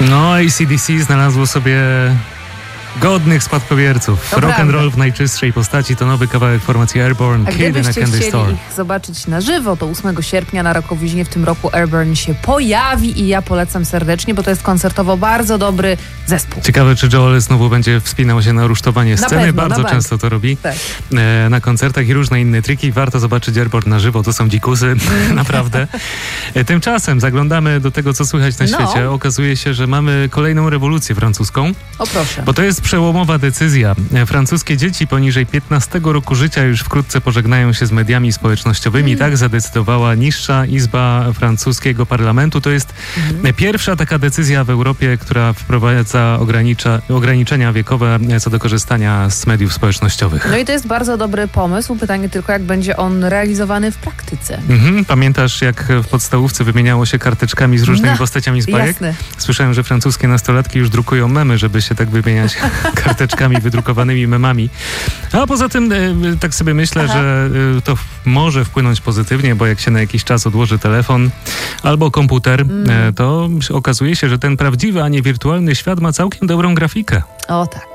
No, AC/DC znalazło sobie godnych spadkobierców. Rock and roll w najczystszej postaci to nowy kawałek formacji Airborne, Kid in a gdybyście Candy chcieli Store. ich zobaczyć na żywo, to 8 sierpnia na Rokowiźnie w tym roku Airborne się pojawi i ja polecam serdecznie, bo to jest koncertowo bardzo dobry zespół. Ciekawe, czy Joel znowu będzie wspinał się na rusztowanie sceny. pewno, Bardzo często to robi. Tak. Na koncertach i różne inne triki. Warto zobaczyć Airborne na żywo. To są dzikusy. Naprawdę. Tymczasem zaglądamy do tego, co słychać na świecie. Okazuje się, że mamy kolejną rewolucję francuską. O proszę. Bo to jest przełomowa decyzja. Francuskie dzieci poniżej 15 roku życia już wkrótce pożegnają się z mediami społecznościowymi. Tak zadecydowała niższa izba francuskiego parlamentu. To jest pierwsza taka decyzja w Europie, która wprowadza ograniczenia wiekowe co do korzystania z mediów społecznościowych. No i to jest bardzo dobry pomysł. Pytanie tylko, jak będzie on realizowany w praktyce. Pamiętasz, jak w podstawówce wymieniało się karteczkami z różnymi postaciami z bajek? Jasne. Słyszałem, że francuskie nastolatki już drukują memy, żeby się tak wymieniać karteczkami wydrukowanymi memami. A poza tym tak sobie myślę, że to może wpłynąć pozytywnie, bo jak się na jakiś czas odłoży telefon albo komputer, to okazuje się, że ten prawdziwy, a nie wirtualny świat ma całkiem dobrą grafikę. O tak.